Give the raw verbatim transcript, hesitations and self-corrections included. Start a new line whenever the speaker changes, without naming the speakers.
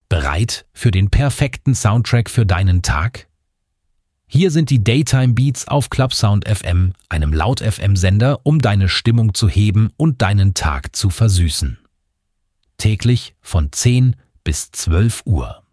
Bereit für den perfekten Soundtrack für deinen Tag? Hier sind die Daytime Beats auf Clubsound F M, einem Laut-F M-Sender, um deine Stimmung zu heben und deinen Tag zu versüßen. Täglich von zehn bis zwölf Uhr.